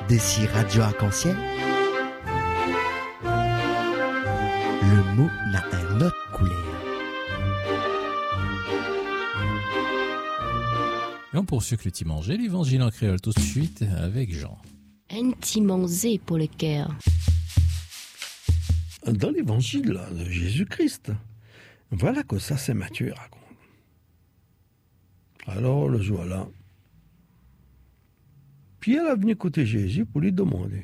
D'ici Radio Arc-en-Ciel, le mot n'a un autre couleur. Et on poursuit avec le Timanger, l'évangile en créole tout de suite avec Jean. Un Timanzé pour le cœur. Dans l'évangile là, de Jésus-Christ, voilà que ça c'est Matthieu raconte. Alors le jour-là, Pierre est venu écouter Jésus pour lui demander: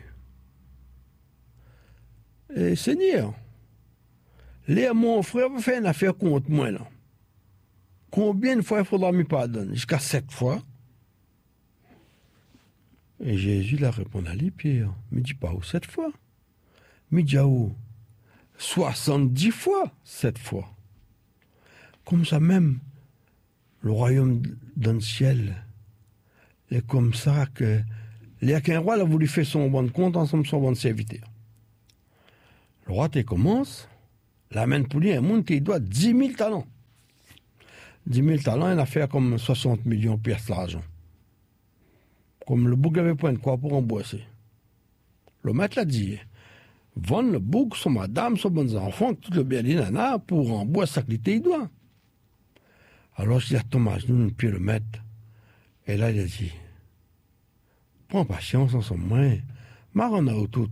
Seigneur, mon frère va faire une affaire contre moi là. Combien de fois il faudra me pardonner? Jusqu'à 7 fois. Et Jésus l'a répondu à lui, Pierre, mais dis pas où 7 fois. Mais dis où 70 fois 7 fois. Comme ça même, le royaume dans le ciel est comme ça que qu'un roi a voulu faire son bon compte ensemble son bon serviteur. Le roi te commence, l'amène pour lui un monde qui doit 10 000 talents. 10 000 talents, il a fait comme 60 millions de pièces d'argent. Comme le bouc avait point de quoi pour rembourser. Le maître l'a dit: vendre le bouc, son madame, son bons enfants, tout le bien des nanas pour rembourser sa qualité, il doit. Alors, je dis à Thomas, nous, puis le maître. Et là, il a dit: prends patience, ensemble, moi, marre a tout.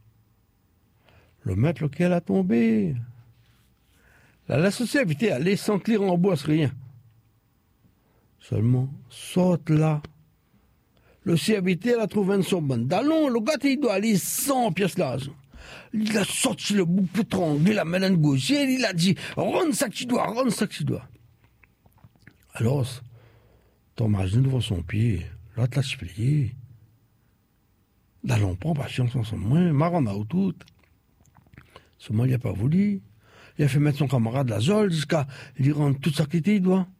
Le maître, lequel a tombé. La société allait sans qu'il rembourse rien. Seulement, saute là. Le serviteur a trouvé une somme bonne. D'allons, le gars, il doit aller 100 pièces d'argent. Il a sorti le bout pour trangler la main gauche et il a dit: rends ça que tu dois, rends ça que tu dois. Alors, Thomas devant son pied, l'autre l'a supplié. D'allons, prends patience ensemble, moi, marre a tout. Seulement, il n'a pas voulu. Il a fait mettre son camarade la zole jusqu'à lui rendre toute sa qualité, il doit.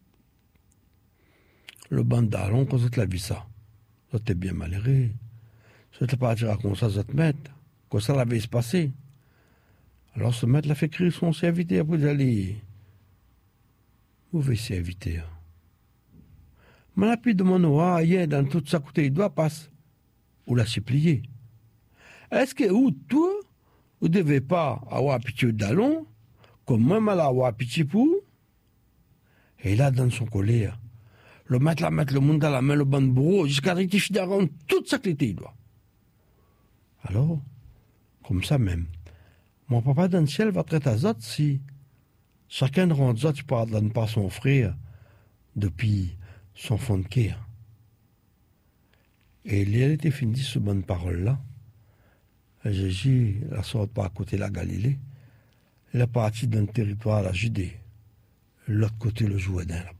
Le banc d'allons, quand ça te l'a vu ça, ça t'est bien malheureux. Ça t'est pas à dire comme ça te mettre, quand ça l'avait se passer. Alors ce maître l'a fait crier son serviteur pour aller. Mauvais serviteur. Mais la pluie de mon roi, hier, dans toute sa côté, il doit passer. Ou l'a supplié. Est-ce que ou toi, vous ne devez pas avoir pitié d'allons, comme moi, mal avoir pitié pour? Et là, dans son colère, le maître la mettre le monde dans la main, le banc de bourreau, jusqu'à rectifier d'argent toute sa qualité, il doit. Alors, comme ça même, mon papa dans le ciel va traiter à Zot si chacun de rend Zot, il pardonne pas son frère depuis son fond de cœur. Et il était fini ce bonne parole-là. Et Jésus la sort pas à côté de la Galilée. Il est parti d'un territoire à la Judée. L'autre côté, le Jourdain, là-bas.